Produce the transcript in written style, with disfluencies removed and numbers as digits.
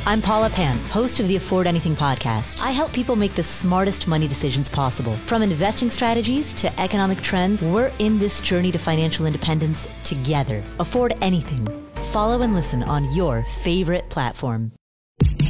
I'm Paula Pant, host of the Afford Anything podcast. I help people make the smartest money decisions possible. From investing strategies to economic trends, we're in this journey to financial independence together. Afford Anything. Follow and listen on your favorite platform.